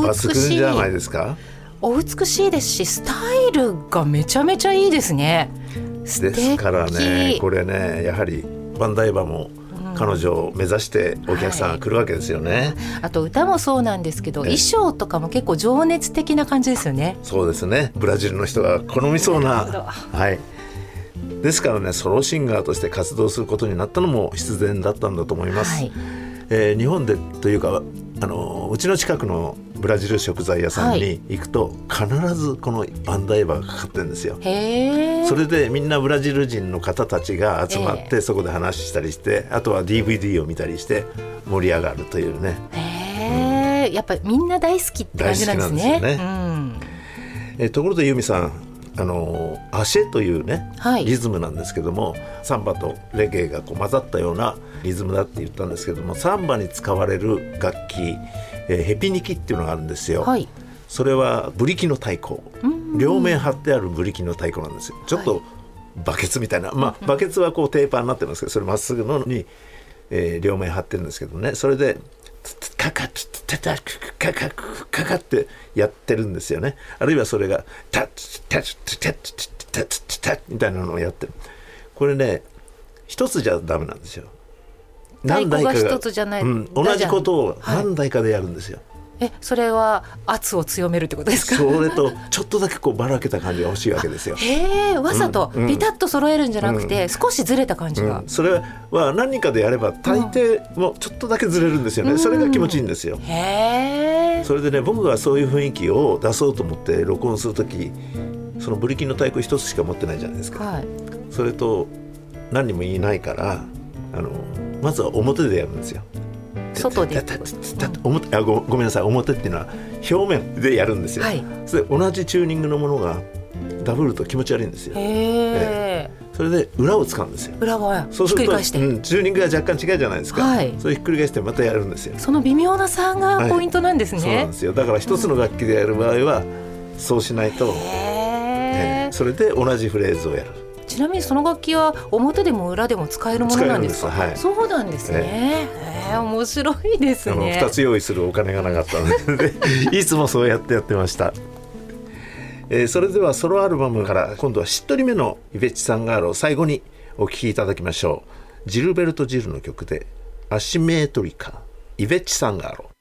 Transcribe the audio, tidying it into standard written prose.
美しい、 抜群じゃないですか。 お美しいですし、スタイルがめちゃめちゃいいですね。素敵ですからね、これね、やはりバンダイバも彼女を目指してお客さんが来るわけですよね、 あと歌もそうなんですけど、衣装とかも結構情熱的な感じですよね。 そうですね、ブラジルの人が好みそうな、はい、ですからね、ソロシンガーとして活動することになったのも必然だったんだと思います、 はい。 日本でというかうちの近くのブラジル食材屋さんに行くと、必ずこのバンダイバがかかってるんですよ。 へー。 それでみんなブラジル人の方たちが集まってそこで話したりして、あとは DVD を見たりして盛り上がるというね。 へー、やっぱみんな大好きって感じなんですね。 大好きなんですよね。ところでユミさん、アシェというね、 はい、 リズムなんですけども、サンバとレゲエがこう混ざったようなリズムだって言ったんですけども、サンバに使われる楽器、ヘピニキっていうのがあるんですよ、はい、それはブリキの太鼓、両面張ってあるブリキの太鼓なんですよ。ちょっとバケツみたいな、バケツはこうテーパーになってますけど、それまっすぐのに、両面張ってるんですけどね、それでカカカカカカってやってるんですよね。あるいはそれがタッタッタッタッタッタッみたいなのをやってる。これね、一つじゃダメなんですよ。何台かが一つじゃない、同じことを何台かでやるんですよ、 それは圧を強めるってことですか？ それとちょっとだけこうばらけた感じが欲しいわけですよ。 わざとピタッと揃えるんじゃなくて、少しずれた感じが、 それは何人かでやれば大抵もちょっとだけずれるんですよね、それが気持ちいいんですよ。それでね、僕がそういう雰囲気を出そうと思って録音するとき、そのブリキの太鼓一つしか持ってないじゃないですか、はい、それと何人もいないからまずは表でやるんですよ。 外でごめんなさい、表っていうのは表面でやるんですよ、はい、それで同じチューニングのものがダブると気持ち悪いんですよ。それで裏を使うんですよ。 裏側そうするとひっくり返して、 チューニングが若干違うじゃないですか、はい、それひっくり返してまたやるんですよ。 その微妙な差がポイントなんですね、はい、 そうなんですよ。だから一つの楽器でやる場合はそうしないと、それで同じフレーズをやる。 ちなみにその楽器は表でも裏でも使えるものなんですか？はい、そうなんですね、面白いですね。 2つ用意するお金がなかったのでいつもそうやってました。それではソロアルバムから今度はしっとりめのイベッチサンガールを最後にお聴きいただきましょう。ジルベルト・ジルの曲でアシメートリカ、イベッチサンガール。